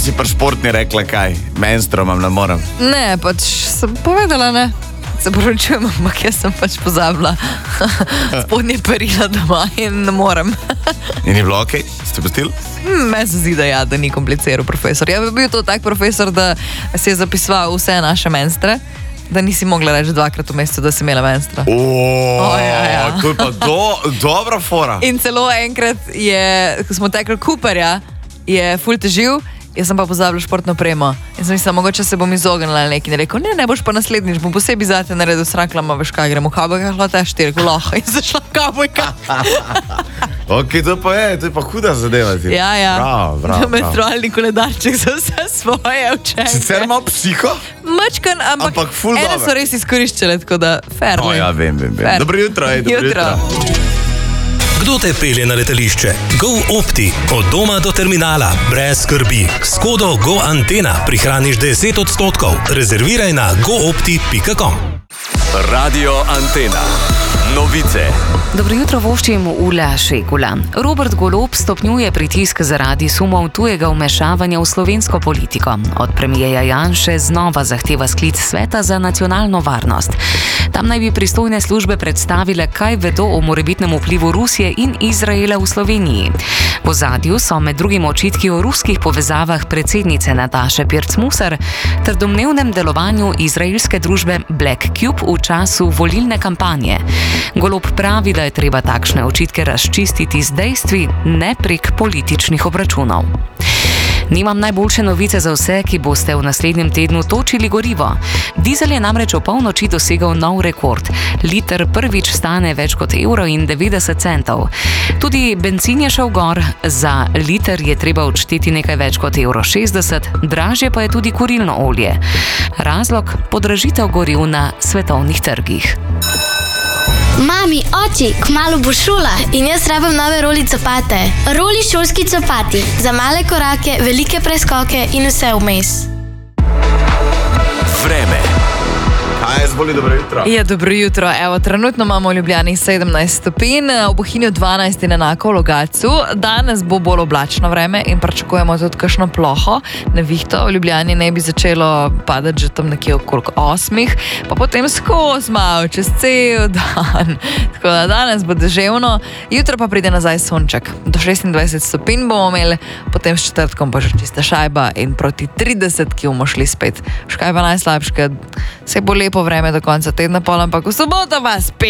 si pa športni rekla kaj? Menstro imam, ne morem. Ne, pač sem povedala, ne. Se poročujem, ampak jaz sem pač pozabila spodnje perila doma in ne morem. In je bilo okej? Ste pustili? Meni se zdi, da ni kompliciral profesor. Ja bi bil to tak profesor, da si je zapisoval vse naše menstre, da nisi mogla reči 2krat v mesecu, da si imela menstra. Ja. To je pa dobra fora. In celo enkrat je, ko smo tekli Cooperja, je ful težil, jaz sem pa pozabila športno opremo. In sem mislila, mogoče se bom izognila neki. In je rekel, ne boš pa naslednjič, bom posebej zate naredil s ranklama, veš kaj, gremo v kavbojkah, hvala te 4 koloha in zašla v kavbojkah. Ok, to je pa huda zadeva. Ja. Bravo. Menstrualni koledarček za vse svoje učenke. Sicer malo psiho? Mačkan, ampak ful ene dober. so res izkoriščale, tako da fair. Ja, vem. Fair. Dobro jutro. Kdo te pelje na letališče? Go Opti. Od doma do terminala. Brez skrbi. S kodo Go Antena prihraniš 10%. Rezerviraj na goopti.com. Radio Antena. Novice. Dobro jutro voščim Ula Šegula. Robert Golob stopnjuje pritisk zaradi sumov tujega vmešavanja v slovensko politiko. Od premijeja Janše znova zahteva sklic Sveta za nacionalno varnost. Tam naj bi pristojne službe predstavile, kaj vedo o morebitnem vplivu Rusije in Izraela v Sloveniji. V ozadju so med drugim očitki o ruskih povezavah predsednice Nataše Pirc-Musar ter domnevnem delovanju izraelske družbe Black Cube v času volilne kampanje. Golob pravi, da je treba takšne očitke razčistiti z dejstvi, ne prek političnih obračunov. Nimam najboljše novice za vse, ki boste v naslednjem tednu točili gorivo. Dizel je namreč v polnoči dosegel nov rekord. Liter prvič stane več kot €1,90. Tudi bencin je šel gor, za liter je treba odšteti nekaj več kot €1,60, dražje pa je tudi kurilno olje. Razlog? Podražitev goriv na svetovnih trgih. Mami, oči, kmalu bo šola in jaz rabim nove roli copate. Roli šolski copati. Za male korake, velike preskoke in vse vmes. Vreme. Kaj je zboli, dobro jutro? Ja, dobro jutro. Evo, trenutno imamo v Ljubljani 17 stopinj, v Bohinju 12 in enako v Logatcu. Danes bo bolj oblačno vreme in pričakujemo tudi kakšno ploho. Nevihto v Ljubljani ne bi začelo padati že tam nekje okrog 8, pa potem skozi malo, čez cel dan. Tako da danes bo deževno, jutro pa pride nazaj sonček. Do 26 stopinj bomo imeli, potem s četrtkom pa že čista šajba in proti 30, ki bomo šli spet. Škaj pa najslabše, se bo lepo vreme do konca tedna, ampak v soboto vas spet